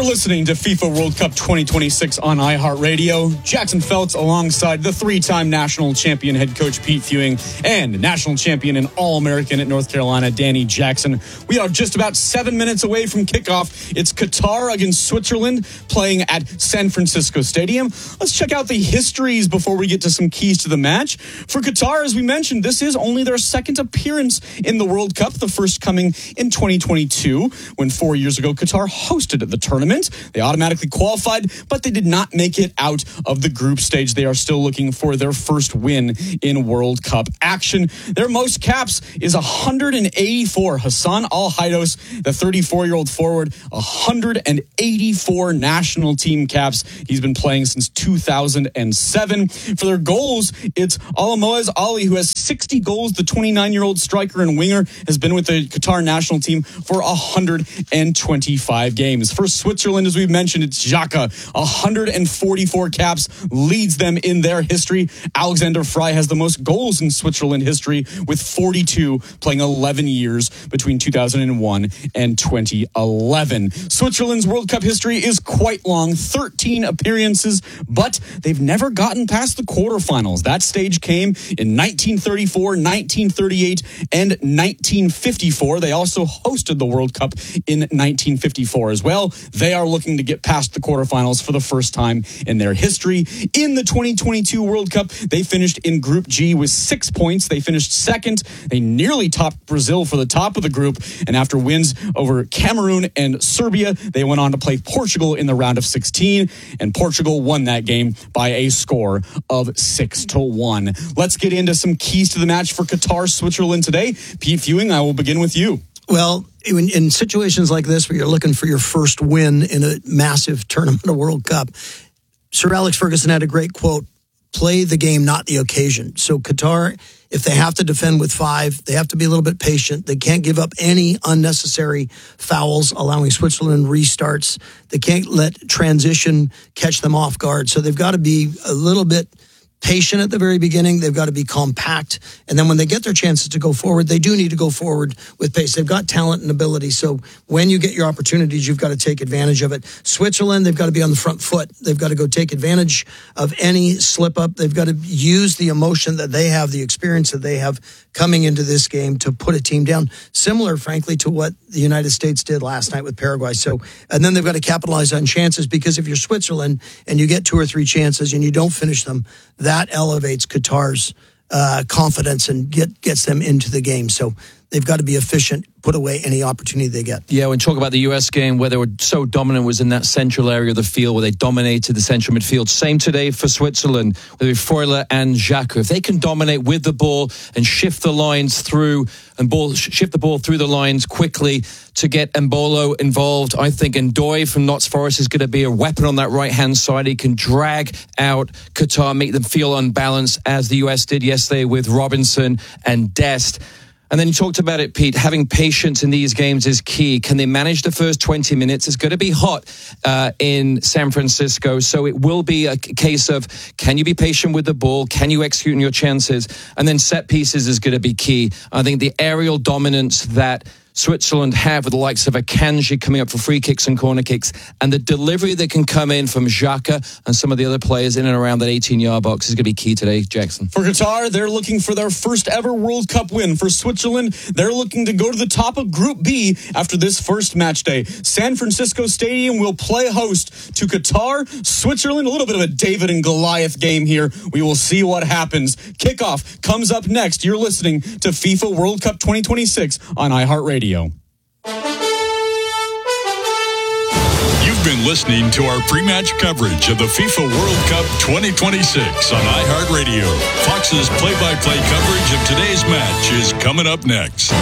listening to FIFA World Cup 2026 on iHeartRadio. Jackson Feltz alongside the three-time national champion head coach Pete Fewing and national champion and All-American at North Carolina, Danny Jackson. We are just about 7 minutes away from kickoff. It's Qatar against Switzerland playing at San Francisco Stadium. Let's check out the histories before we get to some keys to the match. For Qatar, as we mentioned, this is only their second appearance in the World Cup, the first coming in 2022, when 4 years ago Qatar hosted the tournament. They automatically qualified, but they did not make it out of the group stage. They are still looking for their first win in World Cup action. Their most caps is 184. Hassan Al-Haidos, the 34-year-old forward, 184 national team caps. He's been playing since 2007. For their goals, it's Alamoez Ali, who has 60 goals. The 29-year-old striker and winger has been with the Qatar national team for 125 games. For Switzerland, as we've mentioned, it's Xhaka, 144 caps, leads them in their history. Alexander Frey has the most goals in Switzerland history with 42, playing 11 years between 2001 and 2011. Switzerland's World Cup history is quite long, 13 appearances, but they've never gotten past the quarterfinals. That stage came in 1934, 1938, and 1954. They also hosted the World Cup in 1954 as well. They are looking to get past the quarterfinals for the first time in their history. In the 2022 World Cup, they finished in Group G with 6 points. They finished second. They nearly topped Brazil for the top of the group. And after wins over Cameroon and Serbia, they went on to play Portugal in the round of 16. And Portugal won that game by a score of 6-1. Let's get into some keys to the match for Qatar, Switzerland today. Pete Fewing, I will begin with you. Well, in situations like this where you're looking for your first win in a massive tournament, a World Cup, Sir Alex Ferguson had a great quote, play the game, not the occasion. So Qatar, if they have to defend with 5, they have to be a little bit patient. They can't give up any unnecessary fouls, allowing Switzerland restarts. They can't let transition catch them off guard. So they've got to be a little bit patient at the very beginning. They've got to be compact. And then when they get their chances to go forward, they do need to go forward with pace. They've got talent and ability. So when you get your opportunities, you've got to take advantage of it. Switzerland, they've got to be on the front foot. They've got to go take advantage of any slip up. They've got to use the emotion that they have, the experience that they have coming into this game to put a team down. Similar, frankly, to what the United States did last night with Paraguay. So, and then they've got to capitalize on chances, because if you're Switzerland and you get 2 or 3 chances and you don't finish them, that elevates Qatar's confidence and gets them into the game. So they've got to be efficient, put away any opportunity they get. Yeah, when you talk about the U.S. game, where they were so dominant was in that central area of the field where they dominated the central midfield. Same today for Switzerland, with Freuler and Xhaka. If they can dominate with the ball and shift the lines through and shift the ball through the lines quickly to get Embolo involved, I think Ndoye from Notts Forest is going to be a weapon on that right-hand side. He can drag out Qatar, make them feel unbalanced, as the U.S. did yesterday with Robinson and Dest. And then you talked about it, Pete, having patience in these games is key. Can they manage the first 20 minutes? It's going to be hot in San Francisco, so it will be a case of, can you be patient with the ball? Can you execute on your chances? And then set pieces is going to be key. I think the aerial dominance that Switzerland have with the likes of Akanji coming up for free kicks and corner kicks, and the delivery that can come in from Xhaka and some of the other players in and around that 18-yard box is going to be key today, Jackson. For Qatar, they're looking for their first ever World Cup win. For Switzerland, they're looking to go to the top of Group B after this first match day. San Francisco Stadium will play host to Qatar, Switzerland. A little bit of a David and Goliath game here. We will see what happens. Kickoff comes up next. You're listening to FIFA World Cup 2026 on iHeartRadio. You've been listening to our pre-match coverage of the FIFA World Cup 2026 on iHeartRadio. Fox's play-by-play coverage of today's match is coming up next.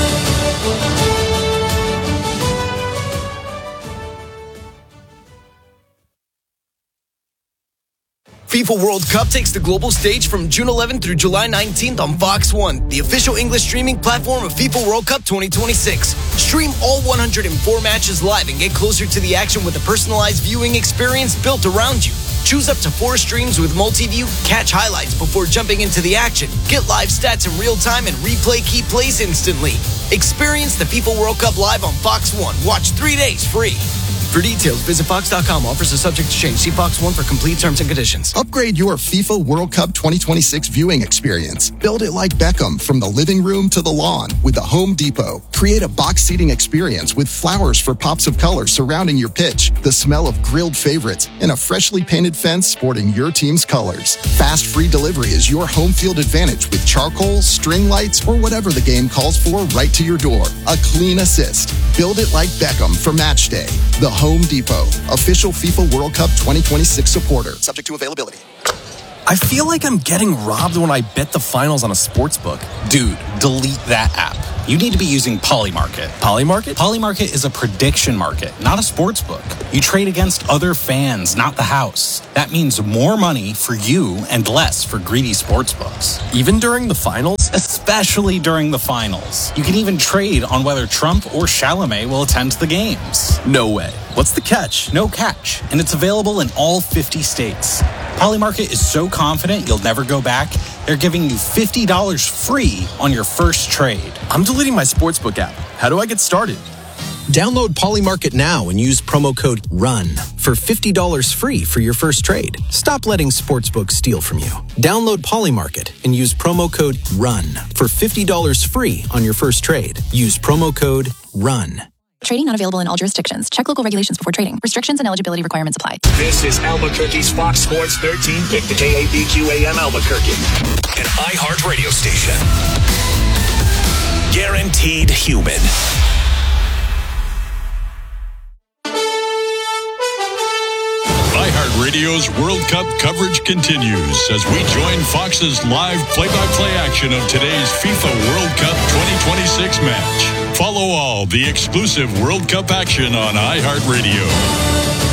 FIFA World Cup takes the global stage from June 11th through July 19th on Fox One, the official English streaming platform of FIFA World Cup 2026. Stream all 104 matches live and get closer to the action with a personalized viewing experience built around you. Choose up to 4 streams with multi-view, catch highlights before jumping into the action, get live stats in real time, and replay key plays instantly. Experience the FIFA World Cup live on Fox One. Watch 3 days free. For details, visit Fox.com. Offers are subject to change. See Fox One for complete terms and conditions. Upgrade your FIFA World Cup 2026 viewing experience. Build it like Beckham from the living room to the lawn with the Home Depot. Create a box seating experience with flowers for pops of color surrounding your pitch, the smell of grilled favorites, and a freshly painted fence sporting your team's colors. Fast free delivery is your home field advantage with charcoal, string lights, or whatever the game calls for right to your door. A clean assist. Build it like Beckham for match day. The Home Depot, official FIFA World Cup 2026 supporter. Subject to availability. I feel like I'm getting robbed when I bet the finals on a sports book. Dude, delete that app. You need to be using Polymarket. Polymarket? Polymarket is a prediction market, not a sports book. You trade against other fans, not the house. That means more money for you and less for greedy sports books. Even during the finals? Especially during the finals. You can even trade on whether Trump or Chalamet will attend the games. No way. What's the catch? No catch. And it's available in all 50 states. Polymarket is so confident you'll never go back, they're giving you $50 free on your first trade. I'm deleting my sportsbook app. How do I get started? Download Polymarket now and use promo code RUN for $50 free for your first trade. Stop letting sportsbooks steal from you. Download Polymarket and use promo code RUN for $50 free on your first trade. Use promo code RUN. Trading not available in all jurisdictions. Check local regulations before trading. Restrictions and eligibility requirements apply. This is Albuquerque's Fox Sports 13 pick, the KABQ AM Albuquerque, an iHeart radio station. Guaranteed human. iHeartRadio's World Cup coverage continues as we join Fox's live play-by-play action of today's FIFA World Cup 2026 match. Follow all the exclusive World Cup action on iHeartRadio.